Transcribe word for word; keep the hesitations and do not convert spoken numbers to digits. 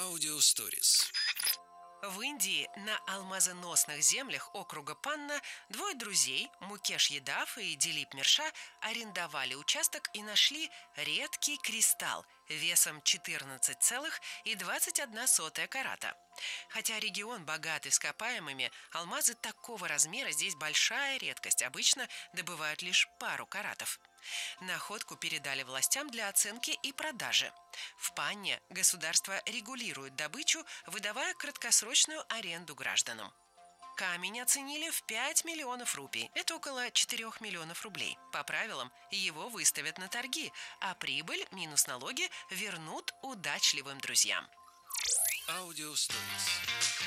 Аудиосторис. В Индии на алмазоносных землях округа Панна двое друзей, Мукеш Ядаф и Дилип Мирша, арендовали участок и нашли редкий кристалл весом четырнадцать целых двадцать одна сотая карата. Хотя регион богат ископаемыми, алмазы такого размера здесь большая редкость, обычно добывают лишь пару каратов. Находку передали властям для оценки и продажи. В Панне государство регулирует добычу, выдавая краткосрочную аренду гражданам. Камень оценили в пять миллионов рупий. Это около четырех миллионов рублей. По правилам, его выставят на торги, а прибыль минус налоги вернут удачливым друзьям. Аудиосторис.